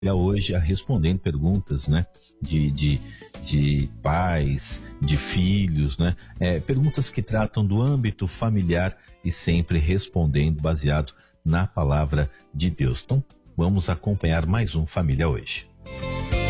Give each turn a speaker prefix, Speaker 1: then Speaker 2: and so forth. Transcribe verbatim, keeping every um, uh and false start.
Speaker 1: hoje a respondendo perguntas, né, de, de, de pais, de filhos, né, é, perguntas que tratam do âmbito familiar e sempre respondendo baseado na palavra de Deus. Então, vamos acompanhar mais um Família hoje.